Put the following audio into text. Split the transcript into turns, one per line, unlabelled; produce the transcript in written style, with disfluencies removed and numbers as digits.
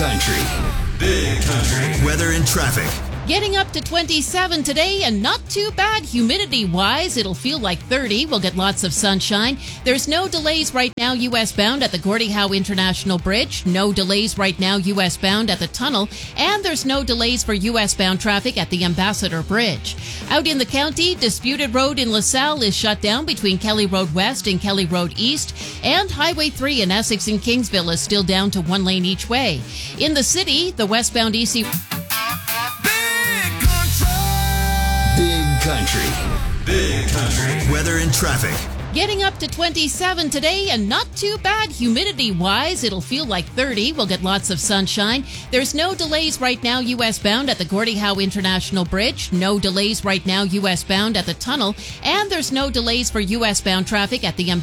Country. Big Country. Weather and traffic.
Getting up to 27 today and not too bad humidity-wise. It'll feel like 30. We'll get lots of sunshine. There's no delays right now U.S. bound at the Gordie Howe International Bridge. No delays right now U.S. bound at the tunnel. And there's no delays for U.S. bound traffic at the Ambassador Bridge. Out in the county, Disputed Road in LaSalle is shut down between Kelly Road West and Kelly Road East. And Highway 3 in Essex and Kingsville is still down to one lane each way. In the city, the westbound EC...
Big Country. Big Country. Weather and traffic.
Getting up to 27 today and not too bad humidity-wise. It'll feel like 30. We'll get lots of sunshine. There's no delays right now U.S. bound at the Gordie Howe International Bridge. No delays right now U.S. bound at the tunnel. And there's no delays for U.S. bound traffic at the